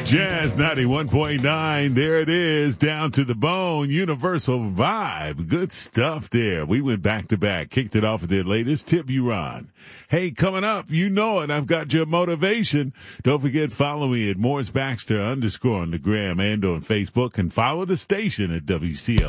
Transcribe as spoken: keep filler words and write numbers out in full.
Jazz ninety-one point nine. There it is. Down to the bone. Universal vibe. Good stuff there. We went back to back. Kicked it off with their latest tip you run. Hey, coming up, you know it. I've got your motivation. Don't forget, follow me at Morris Baxter underscore on the gram and on Facebook, and follow the station at W C L.